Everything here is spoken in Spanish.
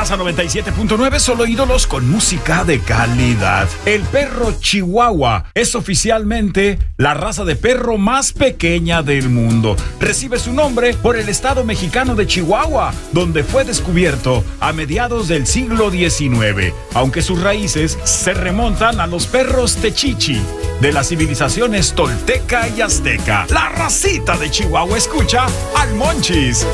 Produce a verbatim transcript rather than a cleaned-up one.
Raza noventa y siete punto nueve, solo ídolos con música de calidad. El perro Chihuahua es oficialmente la raza de perro más pequeña del mundo. Recibe su nombre por el estado mexicano de Chihuahua, donde fue descubierto a mediados del siglo diecinueve, aunque sus raíces se remontan a los perros techichi de las civilizaciones tolteca y azteca. La racita de Chihuahua escucha al Monchis.